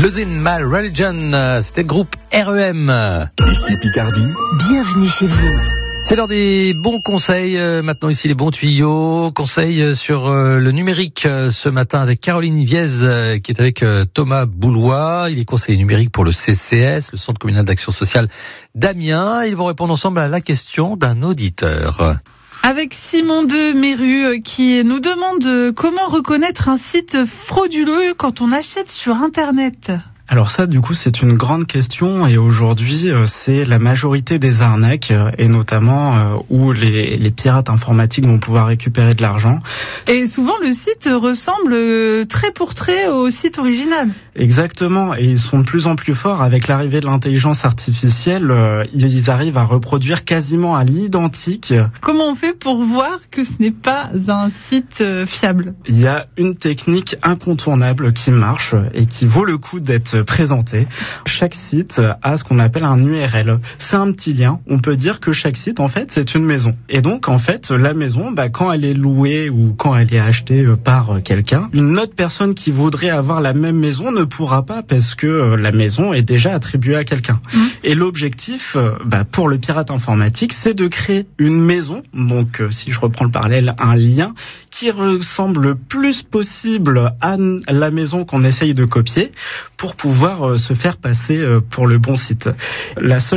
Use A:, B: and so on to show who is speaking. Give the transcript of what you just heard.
A: Losing My Religion, c'était le groupe REM.
B: Ici Picardie.
C: Bienvenue chez vous.
A: C'est l'heure des bons conseils, maintenant ici les bons tuyaux, conseils sur le numérique ce matin avec Caroline Viez qui est avec Thomas Boulois, il est conseiller numérique pour le CCS, le Centre communal d'action sociale d'Amiens. Ils vont répondre ensemble à la question d'un auditeur.
D: Avec Simon de Méru qui nous demande comment reconnaître un site frauduleux quand on achète sur Internet.
E: Alors ça, du coup, c'est une grande question et aujourd'hui, c'est la majorité des arnaques et notamment où les pirates informatiques vont pouvoir récupérer de l'argent.
D: Et souvent, le site ressemble trait pour trait au site original.
E: Exactement, et ils sont de plus en plus forts avec l'arrivée de l'intelligence artificielle. Ils arrivent à reproduire quasiment à l'identique.
D: Comment on fait pour voir que ce n'est pas un site fiable ?
E: Il y a une technique incontournable qui marche et qui vaut le coup d'être présenté. Chaque site a ce qu'on appelle un URL. C'est un petit lien. On peut dire que chaque site, en fait, c'est une maison. Et donc, en fait, la maison, quand elle est louée ou quand elle est achetée par quelqu'un, une autre personne qui voudrait avoir la même maison ne pourra pas parce que la maison est déjà attribuée à quelqu'un. Et l'objectif, pour le pirate informatique, c'est de créer une maison. Donc, si je reprends le parallèle, un lien qui ressemble le plus possible à la maison qu'on essaye de copier pour pouvoir se faire passer pour le bon site. La seule